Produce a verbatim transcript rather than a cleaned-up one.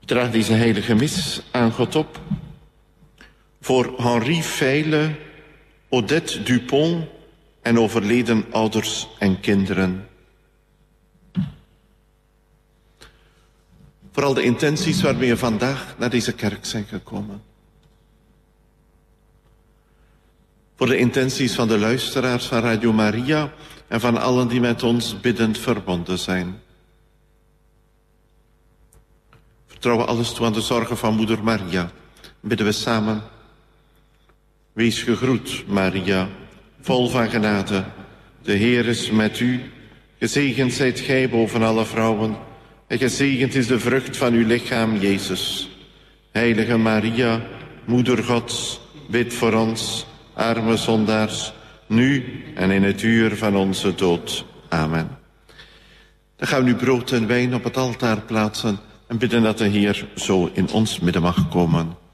Draag deze heilige mis aan God op. Voor Henri Feyle, Odette Dupont en overleden ouders en kinderen. Vooral de intenties waarmee we vandaag naar deze kerk zijn gekomen. Voor de intenties van de luisteraars van Radio Maria en van allen die met ons biddend verbonden zijn. Vertrouwen alles toe aan de zorgen van moeder Maria. Bidden we samen. Wees gegroet, Maria, vol van genade. De Heer is met u. Gezegend zijt gij boven alle vrouwen. En gezegend is de vrucht van uw lichaam, Jezus. Heilige Maria, moeder Gods, bid voor ons, arme zondaars, nu en in het uur van onze dood. Amen. Dan gaan we nu brood en wijn op het altaar plaatsen en bidden dat de Heer zo in ons midden mag komen.